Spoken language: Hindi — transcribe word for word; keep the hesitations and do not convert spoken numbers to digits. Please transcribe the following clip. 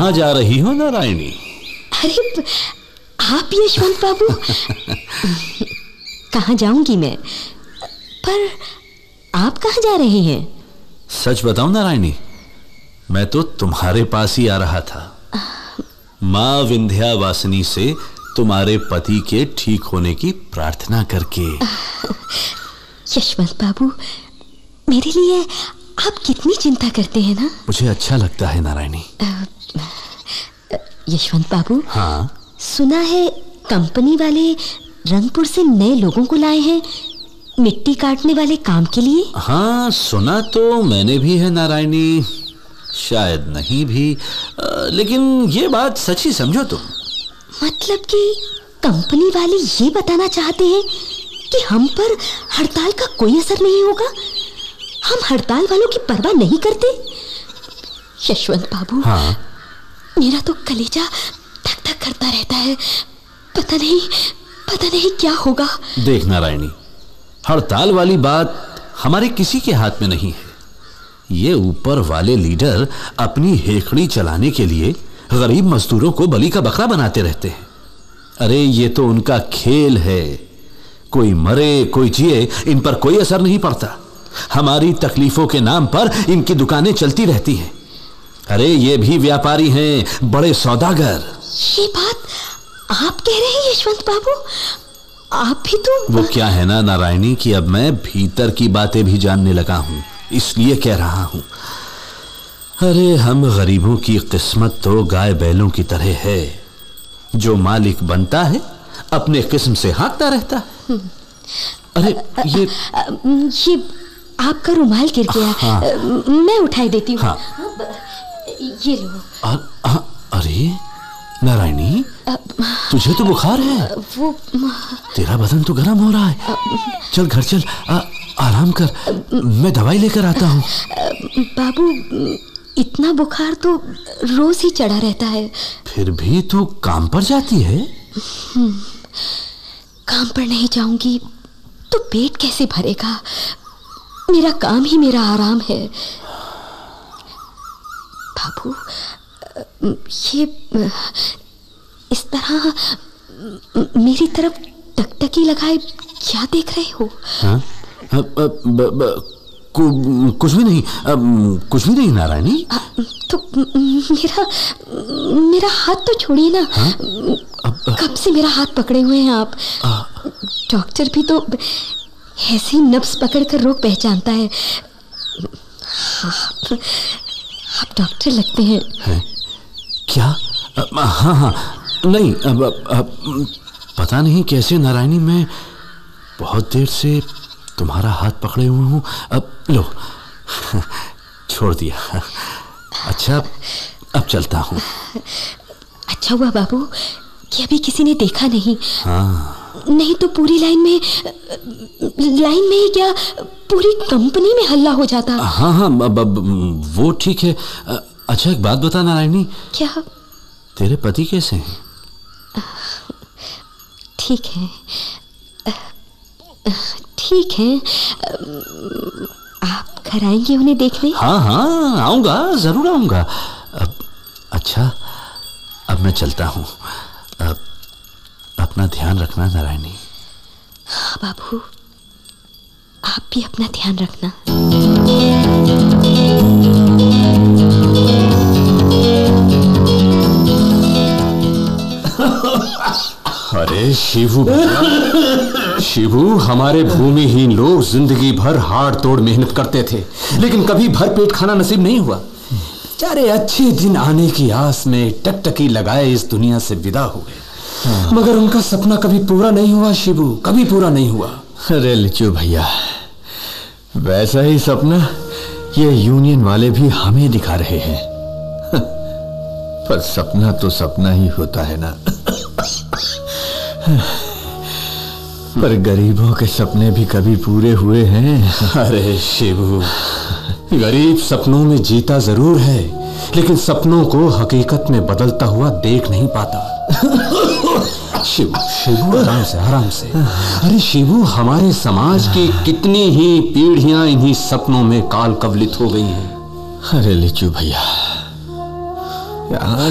कहाँ जा रही हो नारायणी? अरे आप यशवंत बाबू। कहाँ जाऊंगी मैं, पर आप कहाँ जा रहे हैं? सच बताऊं नारायणी, मैं तो तुम्हारे पास ही आ रहा था, माँ विंध्यावासिनी से तुम्हारे पति के ठीक होने की प्रार्थना करके। यशवंत बाबू, मेरे लिए आप कितनी चिंता करते हैं ना। मुझे अच्छा लगता है नारायणी। यशवंत बाबू, हाँ? सुना है कंपनी वाले रंगपुर से नए लोगों को लाए हैं मिट्टी काटने वाले काम के लिए। हाँ, सुना तो मैंने भी है नारायणी, शायद नहीं भी, आ, लेकिन ये बात सच ही समझो तुम। मतलब कि कंपनी वाले ये बताना चाहते हैं कि हम पर हड़ताल का कोई असर नहीं होगा, हम हड़ताल वालों की परवाह नहीं करते। यशवंत बाबू, हाँ? मेरा तो कलेजा धक धक करता रहता है, पता नहीं पता नहीं क्या होगा। देख नारायणी, हड़ताल वाली बात हमारे किसी के हाथ में नहीं है। ये ऊपर वाले लीडर अपनी हेकड़ी चलाने के लिए गरीब मजदूरों को बलि का बकरा बनाते रहते हैं। अरे ये तो उनका खेल है, कोई मरे कोई जिए इन पर कोई असर नहीं पड़ता। हमारी तकलीफों के नाम पर इनकी दुकानें चलती रहती हैं। अरे ये भी व्यापारी हैं, बड़े सौदागर। ये बात आप कह रहे हैं यशवंत बाबू? आप भी तो। वो क्या है ना नारायणी कि अब मैं भीतर की बातें भी जानने लगा हूं, इसलिए कह रहा हूं। अरे हम गरीबों की किस्मत तो गाय बैलों की तरह है, जो मालिक बनता है अपने किस्म से हाँकता रहता है। अरे ये ये आपका रुमाल गिर गया। हाँ। मैं उठाई देती हूँ। हाँ। ये लो। आ, आ, अरे नारायणी, तुझे तो बुखार है। वो तेरा बदन तो गर्म हो रहा है। चल घर चल, आ, आराम कर, मैं दवाई लेकर आता हूँ। बाबू, इतना बुखार तो रोज ही चढ़ा रहता है। फिर भी तू काम पर जाती है? काम पर नहीं जाऊंगी तो पेट कैसे भरेगा? मेरा काम ही मेरा आराम है। बाबू, ये इस तरह मेरी तरफ टकटकी लगाए क्या देख रहे हो? हाँ? आ, आ, ब, ब, कु, कुछ भी नहीं, आ, कुछ भी नहीं नारायणी। आ, तो मेरा मेरा हाथ तो छोड़िए ना। हाँ? अब, कब से मेरा हाथ पकड़े हुए हैं आप? डॉक्टर भी तो ऐसी नब्ज पकड़कर रोग पहचानता है। आप, आप डॉक्टर लगते हैं। है? क्या? हाँ हाँ, नहीं, अब, अब, अब पता नहीं कैसे नारायणी, मैं बहुत देर से तुम्हारा हाथ पकड़े हुए हूँ। अब लो, छोड़ दिया। अच्छा, अब चलता हूँ। अच्छा हुआ बाबू कि अभी किसी ने देखा नहीं। हाँ। नहीं तो पूरी लाइन में लाइन में ही क्या पूरी कंपनी में हल्ला हो जाता। हाँ हाँ, अब, अब, वो ठीक है। अच्छा एक बात बता नारायणी। क्या? तेरे पति कैसे हैं? ठीक है, ठीक है। आप घर आएंगे उन्हें देखने? हाँ हाँ, आऊंगा, जरूर आऊंगा। अब अच्छा, अब मैं चलता हूँ। अब अपना ध्यान रखना नारायणी। हाँ बाबू, आप भी अपना ध्यान रखना। अरे शिवू, शिवू, हमारे भूमिहीन लोग जिंदगी भर हाड़ तोड़ मेहनत करते थे, लेकिन कभी भर पेट खाना नसीब नहीं हुआ। बेचारे अच्छे दिन आने की आस में टकटकी लगाए इस दुनिया से विदा हुए। हाँ। मगर उनका सपना कभी पूरा नहीं हुआ शिवू, कभी पूरा नहीं हुआ। अरे लिचू भैया, वैसा ही सपना ये यूनियन वाले भी हमें दिखा रहे हैं। पर सपना तो सपना ही होता है ना। पर गरीबों के सपने भी कभी पूरे हुए हैं? अरे शिवू, गरीब सपनों में जीता जरूर है, लेकिन सपनों को हकीकत में बदलता हुआ देख नहीं पाता। शिवू, शिवू, आराम से, आराम से। अरे शिवू, हमारे समाज की कितनी ही पीढ़ियां इन्हीं सपनों में काल कवलित हो गई हैं। अरे लिचू भैया,